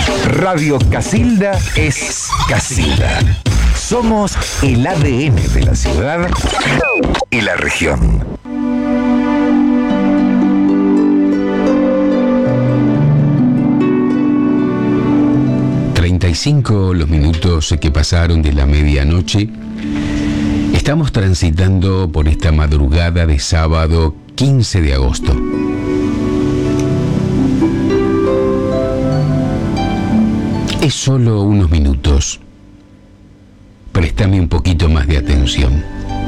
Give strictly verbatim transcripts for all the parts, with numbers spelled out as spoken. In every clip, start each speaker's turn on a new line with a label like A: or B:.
A: Radio Casilda es Casilda. Somos el A D N de la ciudad y la región.
B: treinta y cinco los minutos que pasaron de la medianoche. Estamos transitando por esta madrugada de sábado quince de agosto. Es solo unos minutos. Préstame un poquito más de atención.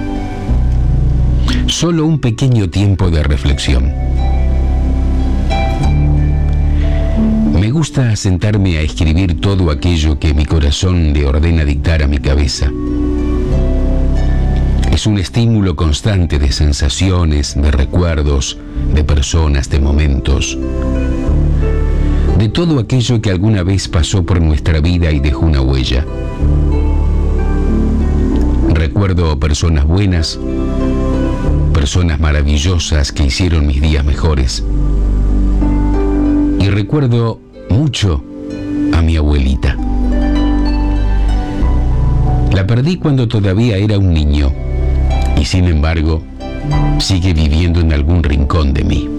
B: Solo un pequeño tiempo de reflexión. Me gusta sentarme a escribir todo aquello que mi corazón le ordena dictar a mi cabeza. Es un estímulo constante de sensaciones, de recuerdos, de personas, de momentos, de todo aquello que alguna vez pasó por nuestra vida y dejó una huella. Recuerdo personas buenas, personas maravillosas que hicieron mis días mejores. Y recuerdo mucho a mi abuelita. La perdí cuando todavía era un niño y sin embargo sigue viviendo en algún rincón de mí.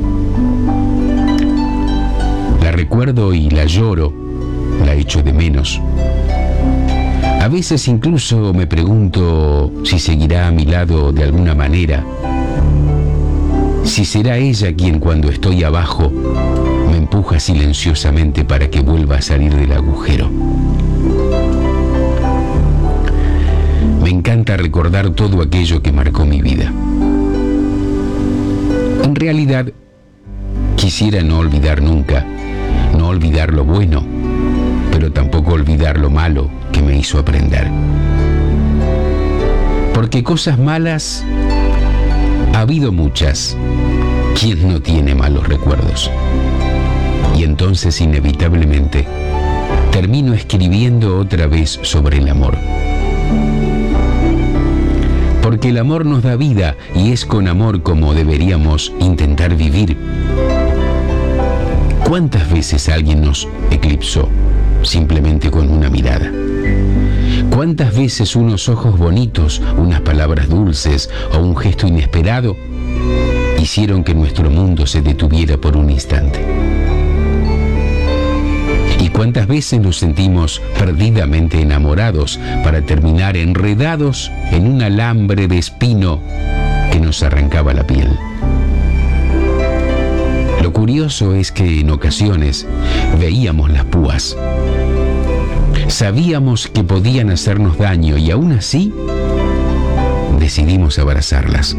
B: La recuerdo y la lloro, la echo de menos. A veces incluso me pregunto si seguirá a mi lado de alguna manera, si será ella quien cuando estoy abajo me empuja silenciosamente para que vuelva a salir del agujero. Me encanta recordar todo aquello que marcó mi vida. En realidad, quisiera no olvidar nunca, no olvidar lo bueno, pero tampoco olvidar lo malo que me hizo aprender. Porque cosas malas ha habido muchas. ¿Quién no tiene malos recuerdos? Y entonces inevitablemente termino escribiendo otra vez sobre el amor. Porque el amor nos da vida y es con amor como deberíamos intentar vivir. ¿Cuántas veces alguien nos eclipsó simplemente con una mirada? ¿Cuántas veces unos ojos bonitos, unas palabras dulces o un gesto inesperado hicieron que nuestro mundo se detuviera por un instante? ¿Y cuántas veces nos sentimos perdidamente enamorados para terminar enredados en un alambre de espino que nos arrancaba la piel? Lo curioso es que en ocasiones veíamos las púas. Sabíamos que podían hacernos daño y aún así decidimos abrazarlas.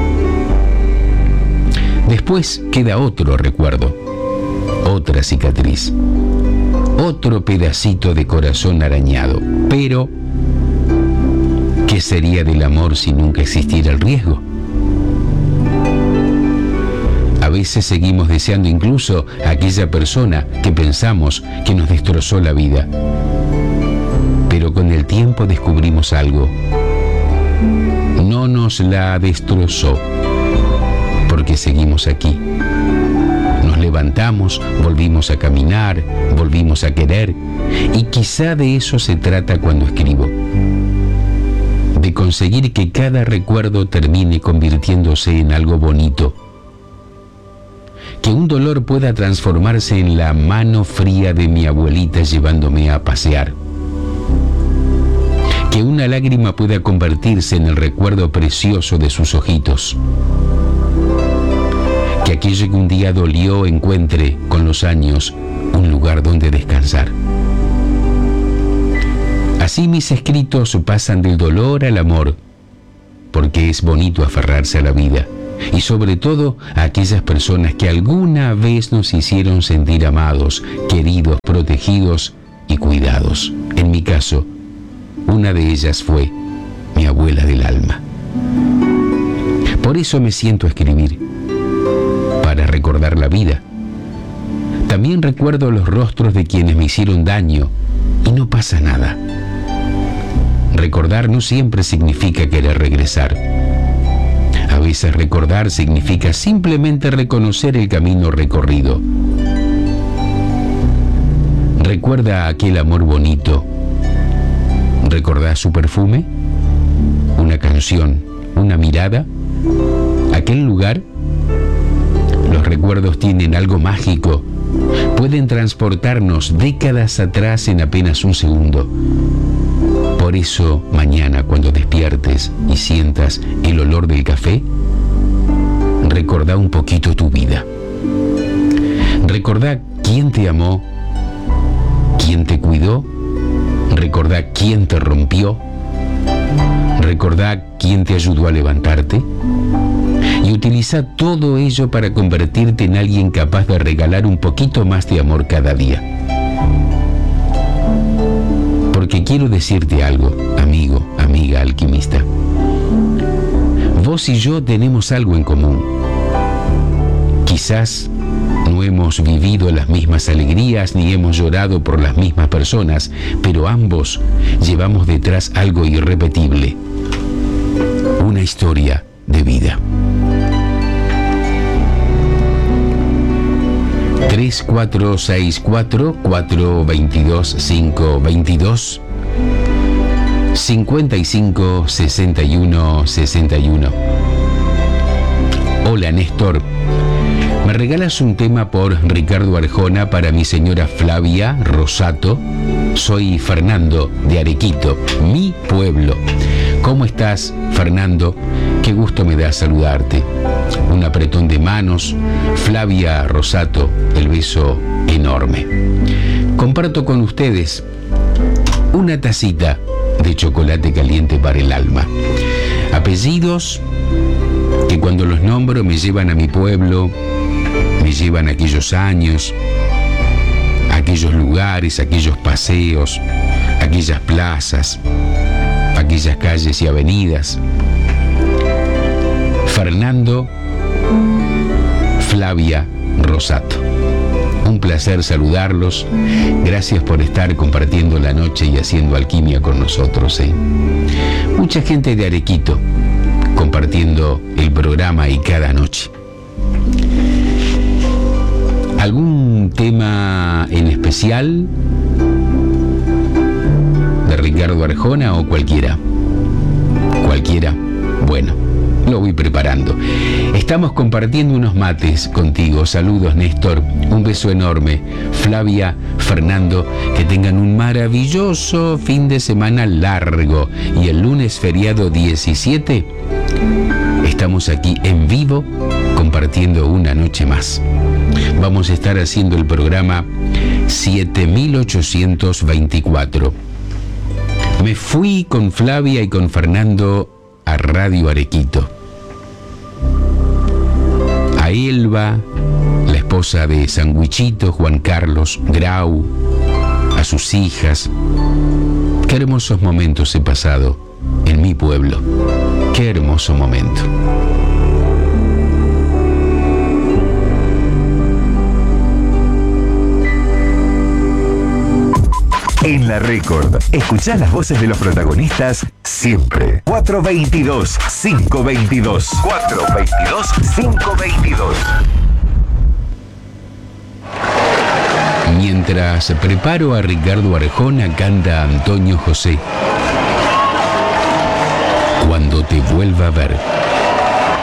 B: Después queda otro recuerdo, otra cicatriz, otro pedacito de corazón arañado. Pero, ¿qué sería del amor si nunca existiera el riesgo? A veces seguimos deseando incluso a aquella persona que pensamos que nos destrozó la vida. Pero con el tiempo descubrimos algo. No nos la destrozó, porque seguimos aquí. Nos levantamos, volvimos a caminar, volvimos a querer, y quizá de eso se trata cuando escribo. De conseguir que cada recuerdo termine convirtiéndose en algo bonito. Que un dolor pueda transformarse en la mano fría de mi abuelita llevándome a pasear. Que una lágrima pueda convertirse en el recuerdo precioso de sus ojitos. Que aquello que un día dolió encuentre, con los años, un lugar donde descansar. Así mis escritos pasan del dolor al amor, porque es bonito aferrarse a la vida. Y sobre todo a aquellas personas que alguna vez nos hicieron sentir amados, queridos, protegidos y cuidados. En mi caso, una de ellas fue mi abuela del alma. Por eso me siento a escribir, para recordar la vida. También recuerdo los rostros de quienes me hicieron daño y no pasa nada. Recordar no siempre significa querer regresar. A veces recordar significa simplemente reconocer el camino recorrido. Recuerda aquel amor bonito. ¿Recordás su perfume? Una canción, una mirada, aquel lugar. Los recuerdos tienen algo mágico. Pueden transportarnos décadas atrás en apenas un segundo. Por eso, mañana, cuando despiertes y sientas el olor del café, recordá un poquito tu vida. Recordá quién te amó, quién te cuidó, recordá quién te rompió, recordá quién te ayudó a levantarte, y utiliza todo ello para convertirte en alguien capaz de regalar un poquito más de amor cada día. Porque quiero decirte algo, amigo, amiga alquimista. Vos y yo tenemos algo en común. Quizás no hemos vivido las mismas alegrías ni hemos llorado por las mismas personas, pero ambos llevamos detrás algo irrepetible. Una historia de vida. tres cuatro seis cuatro, cuatro dos dos, cinco dos dos, cincuenta y cinco, sesenta y uno, sesenta y uno. Hola, Néstor. ¿Me regalas un tema por Ricardo Arjona para mi señora Flavia Rosato? Soy Fernando de Arequito, mi pueblo. ¿Cómo estás, Fernando? Qué gusto me da saludarte. Un apretón de manos. Flavia Rosato, el beso enorme. Comparto con ustedes una tacita de chocolate caliente para el alma. Apellidos que cuando los nombro me llevan a mi pueblo, me llevan a aquellos años, a aquellos lugares, a aquellos paseos, a aquellas plazas, a aquellas calles y avenidas. Fernando, Flavia Rosato. Un placer saludarlos. Gracias por estar compartiendo la noche y haciendo alquimia con nosotros, ¿eh? Mucha gente de Arequito compartiendo el programa y cada noche. ¿Algún tema en especial de Ricardo Arjona o cualquiera? Cualquiera. Bueno, lo voy preparando. Estamos compartiendo unos mates contigo. Saludos, Néstor. Un beso enorme. Flavia, Fernando, que tengan un maravilloso fin de semana largo. Y el lunes feriado diecisiete, estamos aquí en vivo compartiendo una noche más. Vamos a estar haciendo el programa siete mil ochocientos veinticuatro. Me fui con Flavia y con Fernando a Radio Arequito. A Elba, la esposa de Sandwichito, Juan Carlos Grau, a sus hijas. Qué hermosos momentos he pasado en mi pueblo. Qué hermoso momento.
A: En la Récord, escuchá las voces de los protagonistas siempre. cuatro dos dos, cinco dos dos. cuatro dos dos, cinco dos dos.
B: Mientras preparo a Ricardo Arjona, canta Antonio José. Cuando te vuelva a ver.